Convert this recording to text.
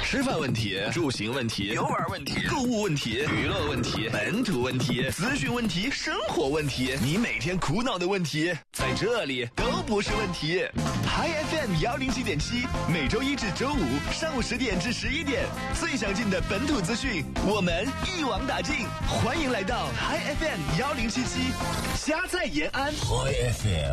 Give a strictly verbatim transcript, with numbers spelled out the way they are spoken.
吃饭问题、住行问题、游玩问题、购物问题、娱乐问题、本土问题、资讯问题、生活问题，你每天苦恼的问题，在这里都不是问题。Hi F M 幺零七点七，每周一至周五上午十点至十一点，最详尽的本土资讯，我们一网打尽。欢迎来到 Hi F M 幺零七七，家在延安。Hi F M。